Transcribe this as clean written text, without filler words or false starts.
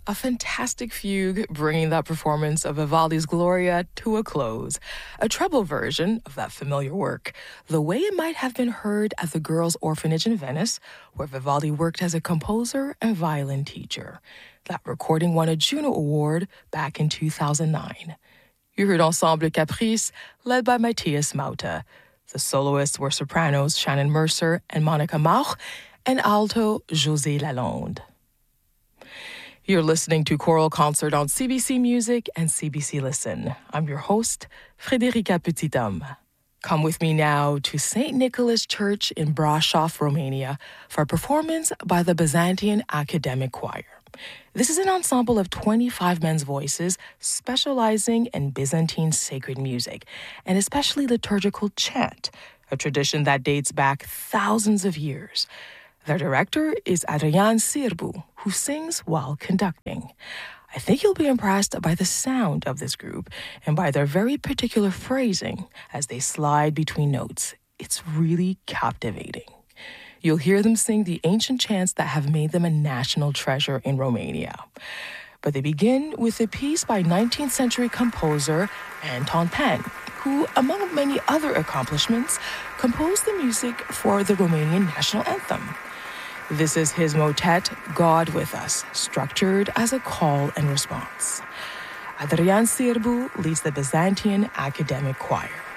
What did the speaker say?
A fantastic fugue bringing that performance of Vivaldi's Gloria to a close. A treble version of that familiar work, the way it might have been heard at the Girls' Orphanage in Venice, where Vivaldi worked as a composer and violin teacher. That recording won a Juno Award back in 2009. You heard Ensemble Caprice, led by Matthias Mauta. The soloists were sopranos Shannon Mercer and Monica Mauch, and alto José Lalonde. You're listening to Choral Concert on CBC Music and CBC Listen. I'm your host, Frederica Petitom. Come with me now to St. Nicholas Church in Brașov, Romania, for a performance by the Byzantine Academic Choir. This is an ensemble of 25 men's voices specializing in Byzantine sacred music, and especially liturgical chant, a tradition that dates back thousands of years. Their director is Adrian Sârbu, who sings while conducting. I think you'll be impressed by the sound of this group and by their very particular phrasing as they slide between notes. It's really captivating. You'll hear them sing the ancient chants that have made them a national treasure in Romania. But they begin with a piece by 19th century composer Anton Pann, who, among many other accomplishments, composed the music for the Romanian national anthem. This is his motet, God With Us, structured as a call and response. Adrian Sârbu leads the Byzantine Academic Choir.